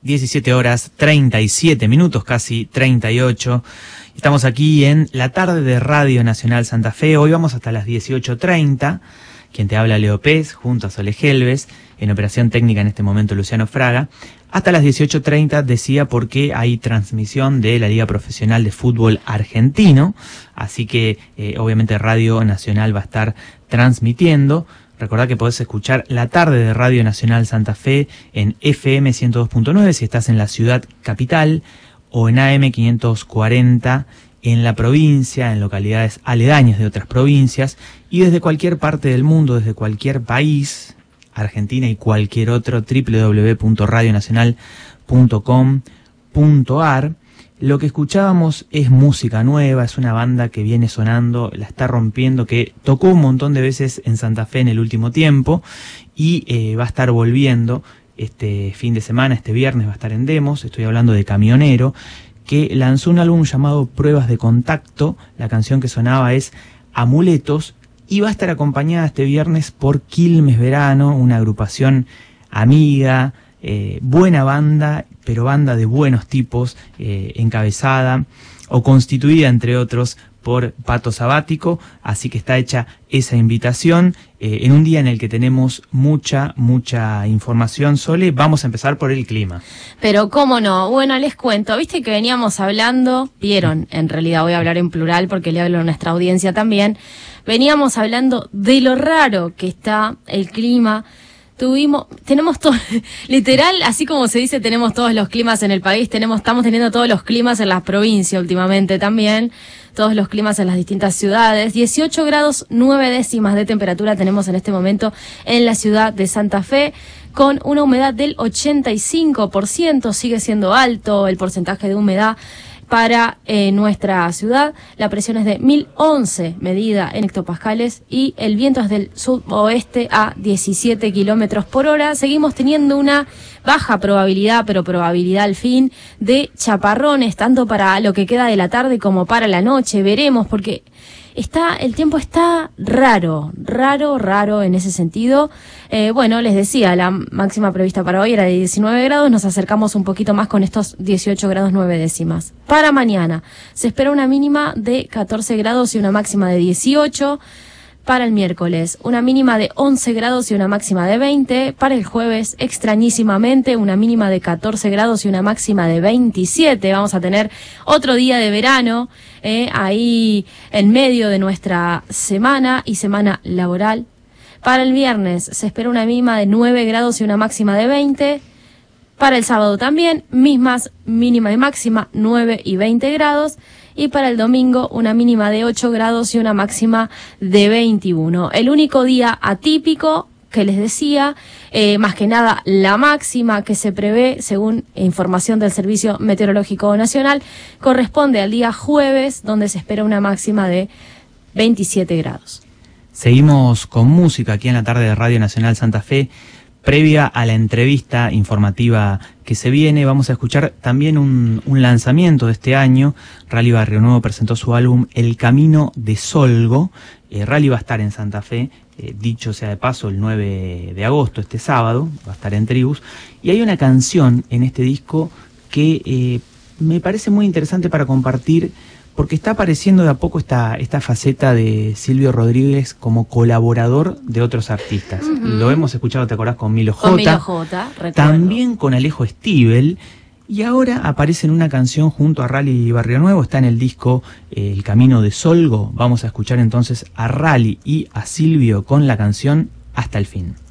17 horas 37 minutos, casi 38. Estamos aquí en la tarde de Radio Nacional Santa Fe. Hoy vamos hasta las 18:30. Quien te habla, Leo Pez, junto a Sole Helves. En operación técnica en este momento Luciano Fraga. Hasta las 18:30 decía porque hay transmisión de la Liga Profesional de Fútbol Argentino. Así que obviamente Radio Nacional va a estar transmitiendo. Recordá que podés escuchar la tarde de Radio Nacional Santa Fe en FM 102.9 si estás en la ciudad capital, o en AM 540 en la provincia, en localidades aledañas de otras provincias, y desde cualquier parte del mundo, desde cualquier país, Argentina y cualquier otro, www.radionacional.com.ar. Lo que escuchábamos es música nueva, es una banda que viene sonando, la está rompiendo, que tocó un montón de veces en Santa Fe en el último tiempo y va a estar volviendo este fin de semana, este viernes va a estar en Demos. Estoy hablando de Camionero, que lanzó un álbum llamado Pruebas de Contacto. La canción que sonaba es Amuletos y va a estar acompañada este viernes por Quilmes Verano, una agrupación amiga, buena banda, pero banda de buenos tipos, encabezada o constituida, entre otros, por Pato Sabático. Así que está hecha esa invitación en un día en el que tenemos mucha información. Sole, vamos a empezar por el clima. Pero cómo no, bueno, les cuento, viste que veníamos hablando, vieron, en realidad voy a hablar en plural porque le hablo a nuestra audiencia también, veníamos hablando de lo raro que está el clima. Tenemos todo, literal, así como se dice, tenemos todos los climas en el país, estamos teniendo todos los climas en las provincias últimamente también, todos los climas en las distintas ciudades. 18 grados 9 décimas de temperatura tenemos en este momento en la ciudad de Santa Fe, con una humedad del 85%, sigue siendo alto el porcentaje de humedad para nuestra ciudad. La presión es de 1011 medida en hectopascales y el viento es del sudoeste a 17 kilómetros por hora. Seguimos teniendo una baja probabilidad, pero probabilidad al fin, de chaparrones, tanto para lo que queda de la tarde como para la noche. Veremos, porque el tiempo está raro en ese sentido. Bueno, les decía, la máxima prevista para hoy era de 19 grados, nos acercamos un poquito más con estos 18 grados 9 décimas. Para mañana se espera una mínima de 14 grados y una máxima de 18. Para el miércoles, una mínima de 11 grados y una máxima de 20. Para el jueves, extrañísimamente, una mínima de 14 grados y una máxima de 27. Vamos a tener otro día de verano, ahí en medio de nuestra semana y semana laboral. Para el viernes, se espera una mínima de 9 grados y una máxima de 20. Para el sábado también, mismas mínima y máxima, 9 y 20 grados. Y para el domingo, una mínima de 8 grados y una máxima de 21. El único día atípico que les decía, más que nada la máxima que se prevé, según información del Servicio Meteorológico Nacional, corresponde al día jueves, donde se espera una máxima de 27 grados. Seguimos con música aquí en la tarde de Radio Nacional Santa Fe. Previa a la entrevista informativa que se viene, vamos a escuchar también un lanzamiento de este año. Rally Barrio Nuevo presentó su álbum El Camino de Solgo. Rally va a estar en Santa Fe, dicho sea de paso, el 9 de agosto, este sábado, va a estar en Tribus. Y hay una canción en este disco que me parece muy interesante para compartir, porque está apareciendo de a poco esta faceta de Silvio Rodríguez como colaborador de otros artistas. Lo hemos escuchado, ¿te acordás? Con Milo J. Con Milo J, recuerdo. También con Alejo Stivel. Y ahora aparece en una canción junto a Rally Barrio Nuevo, está en el disco El Camino de Solgo. Vamos a escuchar entonces a Rally y a Silvio con la canción Hasta el Fin.